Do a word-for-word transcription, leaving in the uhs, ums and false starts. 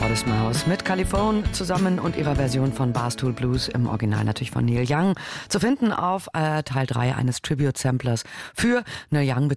Modest Mouse mit Caliphone zusammen und ihrer Version von Barstool Blues, im Original natürlich von Neil Young, zu finden auf äh, Teil drei eines Tribute-Samplers für Neil Young